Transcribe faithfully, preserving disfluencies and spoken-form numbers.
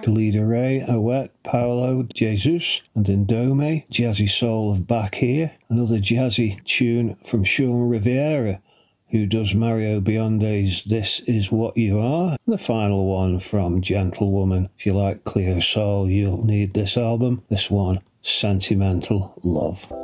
Galida Ray, Awet, Paolo, Jesus, and Indome, Jazzy Soul of Back Here, another jazzy tune from Sean Riviera, who does Mario Bionde's This Is What You Are, and the final one from Gentlewoman. If you like Cleo Soul, you'll need this album. This one, Sentimental Love.